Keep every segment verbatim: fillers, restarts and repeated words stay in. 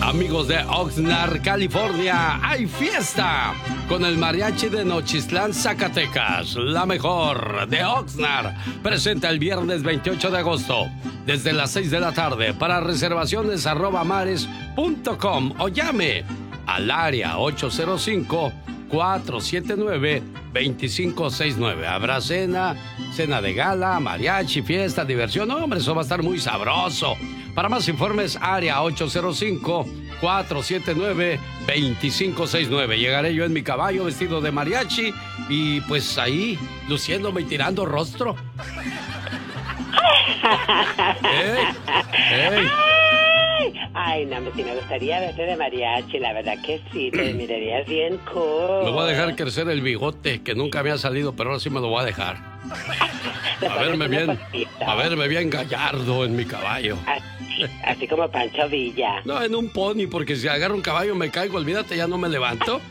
Amigos de Oxnard, California, hay fiesta con el mariachi de Nochistlán, Zacatecas. La mejor de Oxnard presenta el viernes veintiocho de agosto desde las seis de la tarde. Para reservaciones arroba mares punto com o llame al área ocho cero cinco, cuatro siete nueve, dos cinco seis nueve. Habrá cena, cena de gala, mariachi, fiesta, diversión. Hombre, eso va a estar muy sabroso. Para más informes, área ocho cero cinco, cuatro siete nueve, dos cinco seis nueve. Llegaré yo en mi caballo vestido de mariachi y pues ahí, luciéndome y tirando rostro. ¿Eh? ¿Eh? Ay, no, si me gustaría verte de mariachi, la verdad que sí, te mirarías bien cool. Me voy a dejar crecer el bigote, que nunca me ha salido, pero ahora sí me lo voy a dejar. A verme bien, a verme bien gallardo en mi caballo. Así, así como Pancho Villa. No, en un pony, porque si agarro un caballo me caigo, olvídate, ya no me levanto.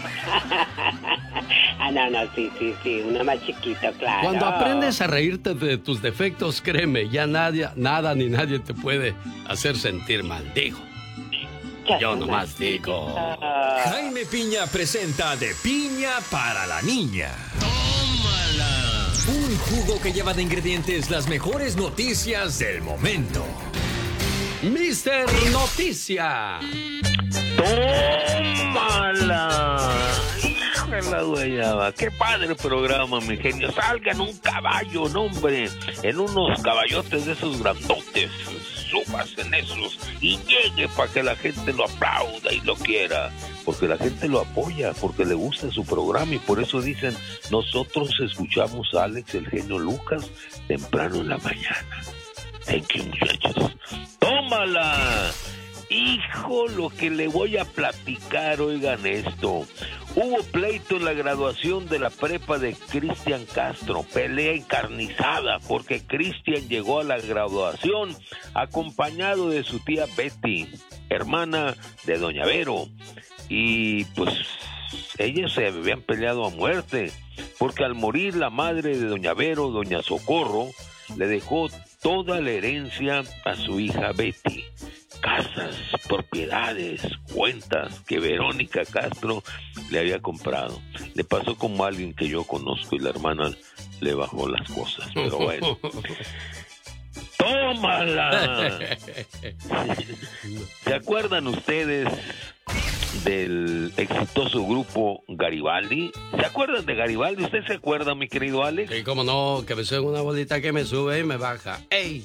Ah, no, no, sí, sí, sí, uno más chiquito, claro. Cuando aprendes a reírte de tus defectos, créeme, ya nadie, nada ni nadie te puede hacer sentir mal. Digo, yo nomás digo. Jaime Piña presenta De Piña para la Niña. ¡Tómala! Un jugo que lleva de ingredientes las mejores noticias del momento. Mister Noticia. ¡Tómala! La guayaba. Qué padre programa, mi genio. Salga en un caballo, no, hombre. En unos caballotes de esos grandotes. Subas en esos y llegue para que la gente lo aplauda y lo quiera. Porque la gente lo apoya, porque le gusta su programa y por eso dicen, nosotros escuchamos a Alex, el genio Lucas, temprano en la mañana. Thank you, muchachos. ¡Tómala! Hijo, lo que le voy a platicar, oigan esto. Hubo pleito en la graduación de la prepa de Cristian Castro, pelea encarnizada, porque Cristian llegó a la graduación acompañado de su tía Betty, hermana de Doña Vero, y pues ellos se habían peleado a muerte, porque al morir la madre de Doña Vero, Doña Socorro, le dejó toda la herencia a su hija Betty. Casas, propiedades, cuentas que Verónica Castro le había comprado. Le pasó como a alguien que yo conozco y la hermana le bajó las cosas, pero bueno. ¡Tómala! ¿Se acuerdan ustedes del exitoso grupo Garibaldi? ¿Se acuerdan de Garibaldi? ¿Usted se acuerda, mi querido Alex? Sí, cómo no, que me suena una bolita que me sube y me baja. ¡Ey!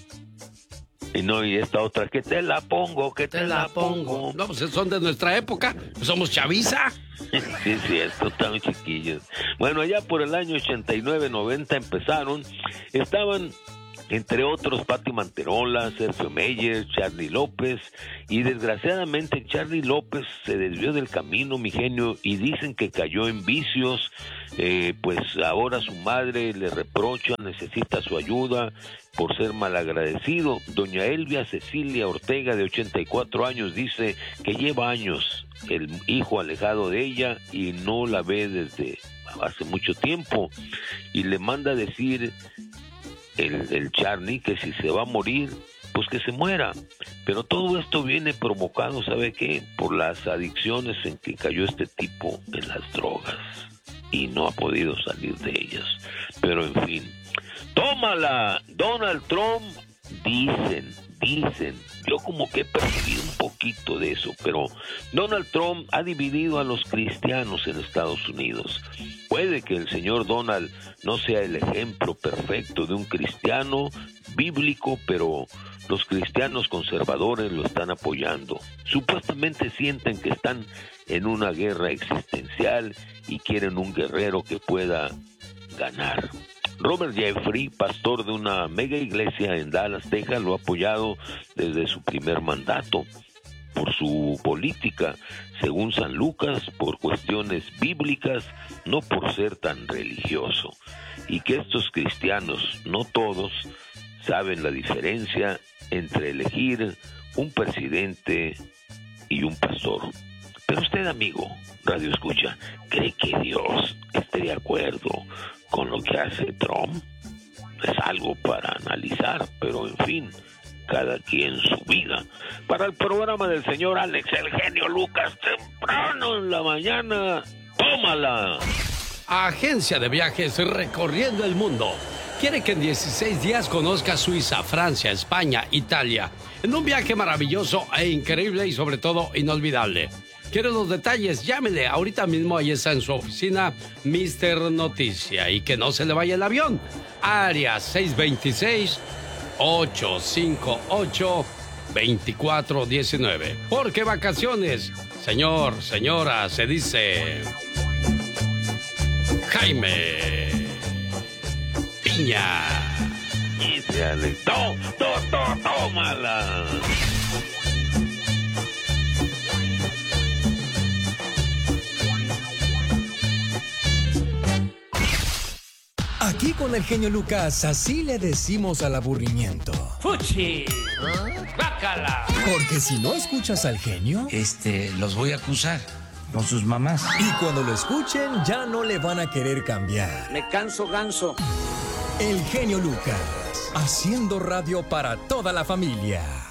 Y no, y esta otra, que te la pongo, que te, te la, la pongo. pongo. No, pues son de nuestra época, somos chaviza. Sí, sí, estos tan chiquillos. Bueno, allá por el año ochenta y nueve, noventa empezaron, estaban, entre otros, Pati Manterola, Sergio Meyer, Charly López, y desgraciadamente Charly López se desvió del camino, mi genio, y dicen que cayó en vicios. Eh, pues ahora su madre le reprocha, necesita su ayuda por ser malagradecido. Doña Elvia Cecilia Ortega, de ochenta y cuatro años, dice que lleva años el hijo alejado de ella y no la ve desde hace mucho tiempo, y le manda a decir el, el Charly que si se va a morir, pues que se muera. Pero todo esto viene provocado, ¿sabe qué? Por las adicciones en que cayó este tipo, en las drogas, y no ha podido salir de ellas. Pero en fin, tómala. Donald Trump, dicen, dicen, yo como que he percibido un poquito de eso, pero Donald Trump ha dividido a los cristianos en Estados Unidos. Puede que el señor Donald no sea el ejemplo perfecto de un cristiano bíblico, pero los cristianos conservadores lo están apoyando. Supuestamente sienten que están en una guerra existencial y quieren un guerrero que pueda ganar. Robert Jeffrey, pastor de una mega iglesia en Dallas, Texas, lo ha apoyado desde su primer mandato por su política, según San Lucas, por cuestiones bíblicas, no por ser tan religioso. Y que estos cristianos, no todos, saben la diferencia entre elegir un presidente y un pastor. Pero usted, amigo, radio escucha, ¿cree que Dios esté de acuerdo con lo que hace Trump? Es algo para analizar, pero en fin, cada quien su vida. Para el programa del señor Alex, el genio Lucas, temprano en la mañana, tómala. Agencia de viajes recorriendo el mundo. Quiere que en dieciséis días conozca Suiza, Francia, España, Italia. En un viaje maravilloso e increíble y sobre todo inolvidable. ¿Quiere los detalles? Llámele. Ahorita mismo ahí está en su oficina mister Noticia. Y que no se le vaya el avión. Área seis dos seis, ocho cinco ocho, dos cuatro uno nueve. Porque vacaciones, señor, señora, se dice Jaime Piña. Y se alentó, to, to, tómala. Aquí con el genio Lucas, así le decimos al aburrimiento. ¡Fuchi! ¡Bácala! Porque si no escuchas al genio, Este, los voy a acusar con sus mamás. y cuando lo escuchen, ya no le van a querer cambiar. Me canso ganso. El genio Lucas, haciendo radio para toda la familia.